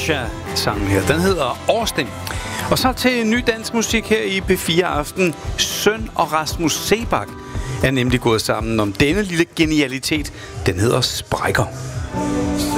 Russia, sangen her. Den hedder Austin. Og så til ny dansk musik her i P4 Aften. Søn og Rasmus Seebach er nemlig gået sammen om denne lille genialitet. Den hedder Sprækker.